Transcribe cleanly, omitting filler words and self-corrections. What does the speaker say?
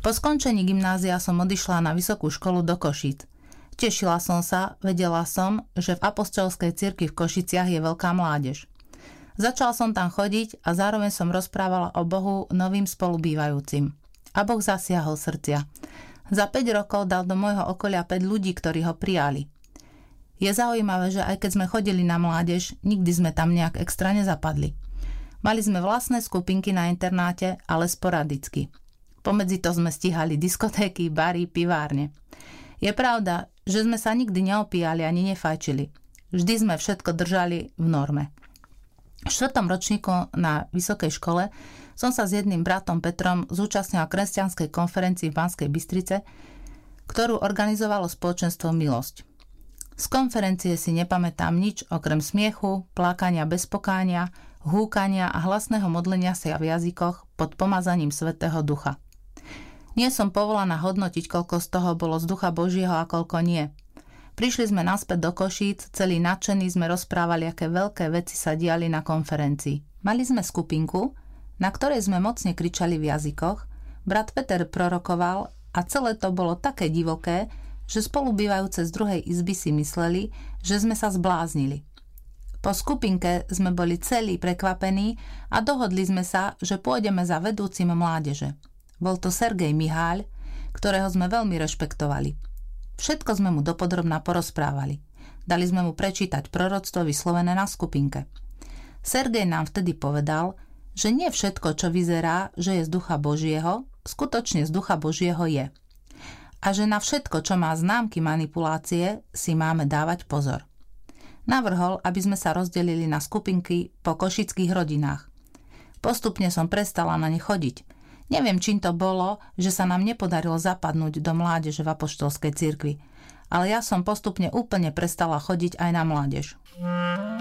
Po skončení gymnázia som odišla na vysokú školu do Košíc. Tešila som sa, vedela som, že v apoštolskej cirkvi v Košiciach je veľká mládež. Začala som tam chodiť a zároveň som rozprávala o Bohu novým spolubývajúcim. A Boh zasiahol srdcia. Za 5 rokov dal do môjho okolia 5 ľudí, ktorí ho prijali. Je zaujímavé, že aj keď sme chodili na mládež, nikdy sme tam nejak extra nezapadli. Mali sme vlastné skupinky na internáte, ale sporadicky. Pomedzi to sme stíhali diskotéky, bary, pivárne. Je pravda, že sme sa nikdy neopíjali ani nefajčili. Vždy sme všetko držali v norme. V 4. ročníku na vysokej škole som sa s jedným bratom Petrom zúčastnila kresťanskej konferencii v Banskej Bystrice, ktorú organizovalo spoločenstvo Milosť. Z konferencie si nepamätám nič okrem smiechu, plakania bez pokánia, húkania a hlasného modlenia sa v jazykoch pod pomazaním Svätého Ducha. Nie som povolaná hodnotiť, koľko z toho bolo z Ducha Božieho a koľko nie. Prišli sme naspäť do Košíc, celí nadšení sme rozprávali, aké veľké veci sa diali na konferencii. Mali sme skupinku, na ktorej sme mocne kričali v jazykoch, brat Peter prorokoval a celé to bolo také divoké, že spolubývajúce z druhej izby si mysleli, že sme sa zbláznili. Po skupinke sme boli celí prekvapení a dohodli sme sa, že pôjdeme za vedúcim mládeže. Bol to Sergej Miháľ, ktorého sme veľmi rešpektovali. Všetko sme mu dopodrobna porozprávali. Dali sme mu prečítať proroctvo vyslovené na skupinke. Sergej nám vtedy povedal, že nie všetko, čo vyzerá, že je z Ducha Božieho, skutočne z Ducha Božieho je. A že na všetko, čo má známky manipulácie, si máme dávať pozor. Navrhol, aby sme sa rozdelili na skupinky po košických rodinách. Postupne som prestala na ne chodiť. Neviem, čím to bolo, že sa nám nepodarilo zapadnúť do mládeže v apoštolskej cirkvi, ale ja som postupne úplne prestala chodiť aj na mládež.